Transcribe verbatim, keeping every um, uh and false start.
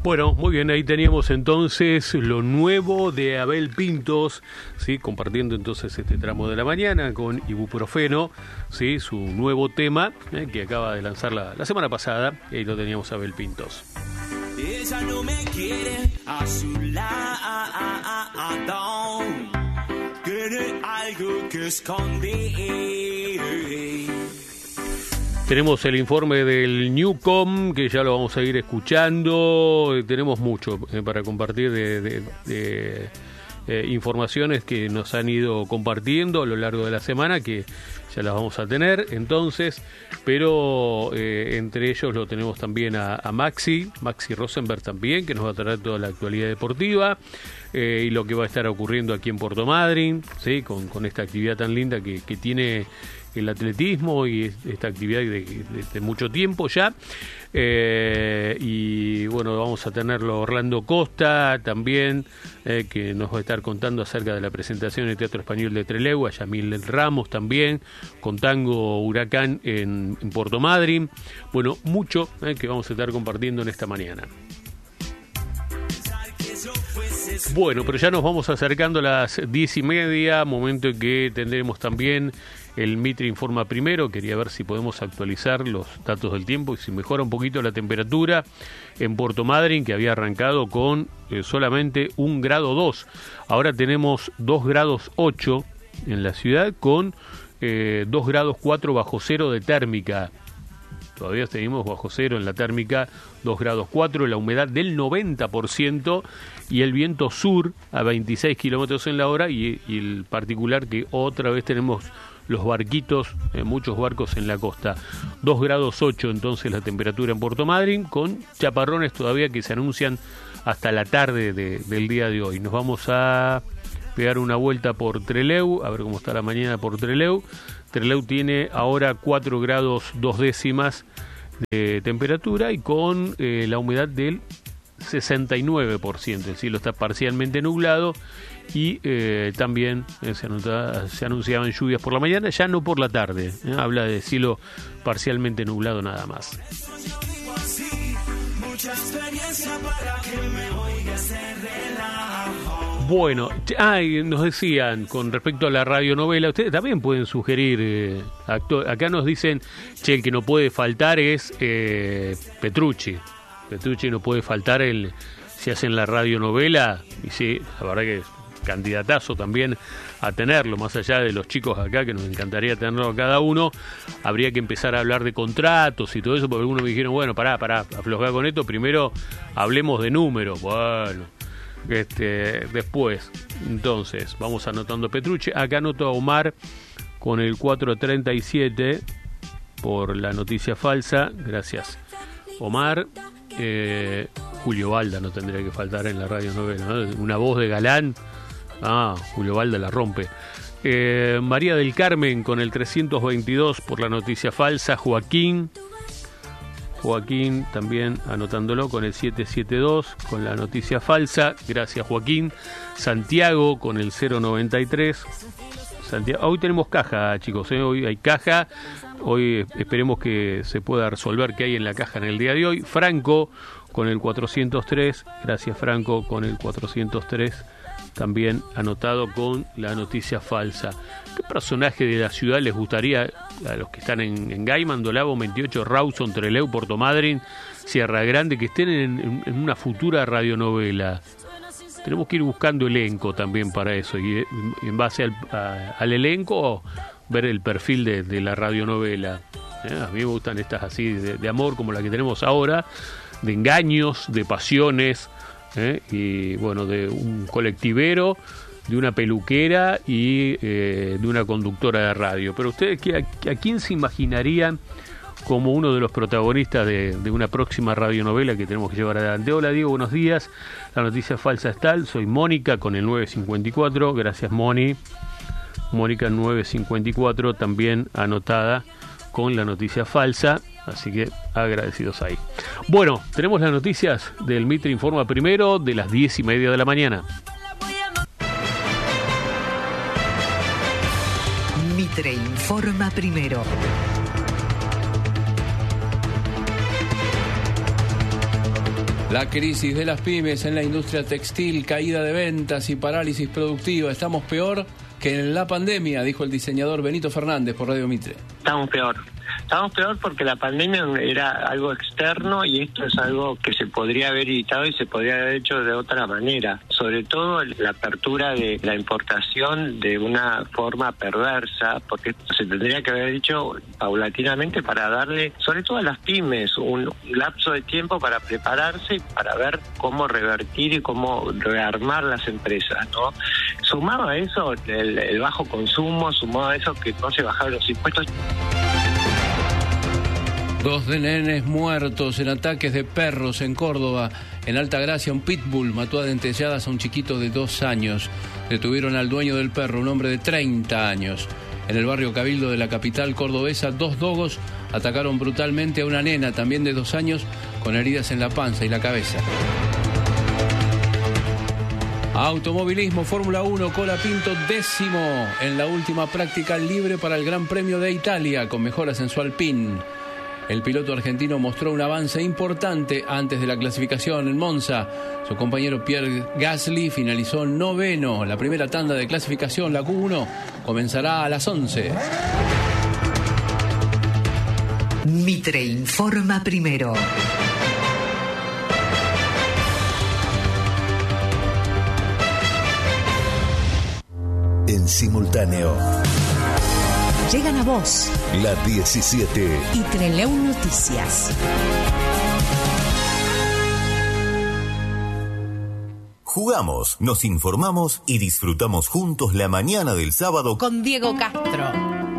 Bueno, muy bien, ahí teníamos entonces lo nuevo de Abel Pintos, ¿sí? Compartiendo entonces este tramo de la mañana con Ibuprofeno, ¿sí? Su nuevo tema, ¿eh? que acaba de lanzar la, la semana pasada, y ahí lo teníamos a Abel Pintos. Ella no me quiere a su lado, tiene algo que esconder. Tenemos el informe del Newcom, que ya lo vamos a ir escuchando. Tenemos mucho eh, para compartir de, de, de eh, informaciones que nos han ido compartiendo a lo largo de la semana, que ya las vamos a tener entonces. Pero eh, entre ellos lo tenemos también a, a Maxi, Maxi Rosenberg también, que nos va a traer toda la actualidad deportiva. Eh, y lo que va a estar ocurriendo aquí en Puerto Madryn, ¿sí? con, con esta actividad tan linda que, que tiene el atletismo y esta actividad de, de, de mucho tiempo ya. Eh, y bueno, vamos a tenerlo Orlando Costa también, eh, que nos va a estar contando acerca de la presentación en el Teatro Español de Trelew, a Yamil Ramos también, con Tango Huracán en, en Puerto Madryn. Bueno, mucho eh, que vamos a estar compartiendo en esta mañana. Bueno, pero ya nos vamos acercando a las diez y media, momento en que tendremos también el Mitre Informa Primero. Quería ver si podemos actualizar los datos del tiempo y si mejora un poquito la temperatura en Puerto Madryn, que había arrancado con eh, solamente un grado dos. Ahora tenemos dos grados ocho en la ciudad, con eh, dos grados cuatro bajo cero de térmica. Todavía seguimos bajo cero en la térmica, dos grados cuatro, la humedad del noventa por ciento y el viento sur a veintiséis kilómetros en la hora, y, y el particular que otra vez tenemos los barquitos, eh, muchos barcos en la costa. dos grados ocho entonces la temperatura en Puerto Madryn, con chaparrones todavía que se anuncian hasta la tarde de, del día de hoy. Nos vamos a pegar una vuelta por Trelew, a ver cómo está la mañana por Trelew. Trelew tiene ahora cuatro grados dos décimas de temperatura y con eh, la humedad del sesenta y nueve por ciento. El cielo está parcialmente nublado y eh, también eh, se, anota, se anunciaban lluvias por la mañana, ya no por la tarde. Eh, habla de cielo parcialmente nublado nada más. Bueno, ay, nos decían con respecto a la radionovela, ustedes también pueden sugerir eh, actor, acá nos dicen, che, el que no puede faltar es eh, Petrucci. Petrucci no puede faltar el si hacen la radionovela, y sí, la verdad que es candidatazo también a tenerlo, más allá de los chicos acá, que nos encantaría tenerlo a cada uno. Habría que empezar a hablar de contratos y todo eso, porque algunos me dijeron, bueno, pará, pará, aflojá con esto, primero hablemos de números. Bueno, este después, entonces, vamos anotando Petrucci. Acá anoto a Omar con el cuatro treinta y siete por la noticia falsa. Gracias, Omar. Eh, Julio Balda no tendría que faltar en la radionovela, ¿no? Una voz de galán. Ah, Julio Balda la rompe. Eh, María del Carmen con el trescientos veintidós por la noticia falsa. Joaquín. Joaquín también anotándolo con el setecientos setenta y dos con la noticia falsa. Gracias, Joaquín. Santiago con el cero noventa y tres. Santiago. Hoy tenemos caja, chicos, ¿eh? Hoy hay caja. Hoy esperemos que se pueda resolver qué hay en la caja en el día de hoy. Franco con el cuatrocientos tres. Gracias, Franco, con el cuatrocientos tres. También anotado con la noticia falsa. ¿Qué personaje de la ciudad les gustaría, a los que están en, en Gaiman, Dolabo, veintiocho, Rawson, Trelew, Puerto Madryn, Sierra Grande, que estén en, en, en una futura radionovela? Tenemos que ir buscando elenco también para eso, y en base al, a, al elenco ver el perfil de, de la radionovela. ¿Eh? A mí me gustan estas así de, de amor, como la que tenemos ahora, de engaños, de pasiones, ¿eh? Y bueno, de un colectivero, de una peluquera y eh, de una conductora de radio. Pero ustedes, ¿a, a quién se imaginarían como uno de los protagonistas de, de una próxima radionovela que tenemos que llevar adelante? Hola, Diego, buenos días. La noticia falsa es tal. Soy Mónica con el nueve cincuenta y cuatro. Gracias, Moni. Mónica nueve cincuenta y cuatro también anotada con la noticia falsa, así que agradecidos ahí. Bueno, tenemos las noticias del Mitre Informa Primero de las diez y media de la mañana. Mitre Informa Primero. La crisis de las pymes en la industria textil, caída de ventas y parálisis productiva. Estamos peor que en la pandemia, dijo el diseñador Benito Fernández por Radio Mitre. Estamos peor. Estamos peor porque la pandemia era algo externo y esto es algo que se podría haber evitado y se podría haber hecho de otra manera. Sobre todo la apertura de la importación de una forma perversa, porque esto se tendría que haber hecho paulatinamente para darle, sobre todo a las pymes, un lapso de tiempo para prepararse y para ver cómo revertir y cómo rearmar las empresas, ¿no? Sumado a eso el, el bajo consumo, sumado a eso que no se bajaron los impuestos. Dos de nenes muertos en ataques de perros en Córdoba. En Altagracia, un pitbull mató a dentelladas a un chiquito de dos años. Detuvieron al dueño del perro, un hombre de treinta años. En el barrio Cabildo de la capital cordobesa, dos dogos atacaron brutalmente a una nena, también de dos años, con heridas en la panza y la cabeza. Automovilismo, Fórmula uno, Colapinto décimo en la última práctica libre para el Gran Premio de Italia, con mejoras en su Alpine. El piloto argentino mostró un avance importante antes de la clasificación en Monza. Su compañero Pierre Gasly finalizó noveno. La primera tanda de clasificación, la Q uno, comenzará a las once. Mitre informa primero. En simultáneo. Llegan a vos La diecisiete y Treleu Noticias. Jugamos, nos informamos y disfrutamos juntos la mañana del sábado Con Diego Castro.